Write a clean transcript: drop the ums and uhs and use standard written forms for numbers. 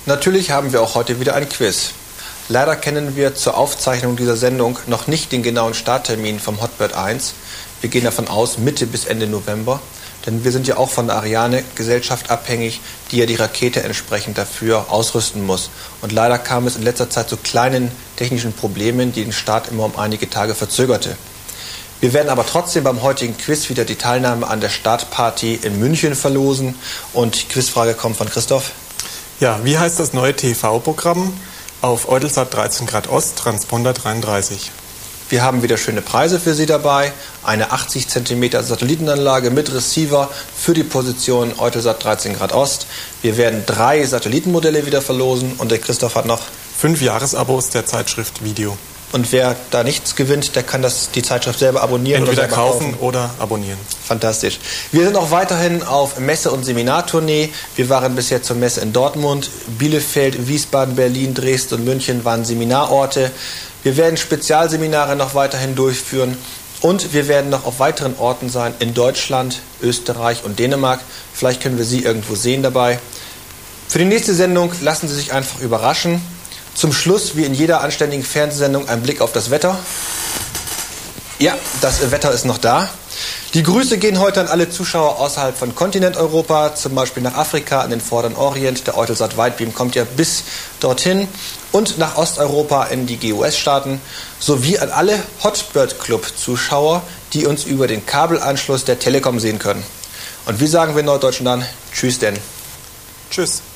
Natürlich haben wir auch heute wieder ein Quiz. Leider kennen wir zur Aufzeichnung dieser Sendung noch nicht den genauen Starttermin vom Hotbird 1. Wir gehen davon aus, Mitte bis Ende November. Denn wir sind ja auch von der Ariane-Gesellschaft abhängig, die ja die Rakete entsprechend dafür ausrüsten muss. Und leider kam es in letzter Zeit zu kleinen technischen Problemen, die den Start immer um einige Tage verzögerte. Wir werden aber trotzdem beim heutigen Quiz wieder die Teilnahme an der Startparty in München verlosen. Und die Quizfrage kommt von Christoph. Ja, wie heißt das neue TV-Programm auf Eutelsat 13 Grad Ost, Transponder 33? Wir haben wieder schöne Preise für Sie dabei. Eine 80 cm Satellitenanlage mit Receiver für die Position Eutelsat 13 Grad Ost. Wir werden 3 Satellitenmodelle wieder verlosen und der Christoph hat noch 5 Jahresabos der Zeitschrift Video. Und wer da nichts gewinnt, der kann die Zeitschrift selber abonnieren. Entweder kaufen oder abonnieren. Fantastisch. Wir sind auch weiterhin auf Messe- und Seminartournee. Wir waren bisher zur Messe in Dortmund. Bielefeld, Wiesbaden, Berlin, Dresden und München waren Seminarorte. Wir werden Spezialseminare noch weiterhin durchführen. Und wir werden noch auf weiteren Orten sein in Deutschland, Österreich und Dänemark. Vielleicht können wir Sie irgendwo sehen dabei. Für die nächste Sendung lassen Sie sich einfach überraschen. Zum Schluss, wie in jeder anständigen Fernsehsendung, ein Blick auf das Wetter. Ja, das Wetter ist noch da. Die Grüße gehen heute an alle Zuschauer außerhalb von Kontinenteuropa, zum Beispiel nach Afrika, an den Vorderen Orient. Der Eutelsat Weitbeam kommt ja bis dorthin. Und nach Osteuropa in die GUS-Staaten. Sowie an alle Hotbird Club-Zuschauer, die uns über den Kabelanschluss der Telekom sehen können. Und wie sagen wir in Norddeutschen dann? Tschüss denn. Tschüss.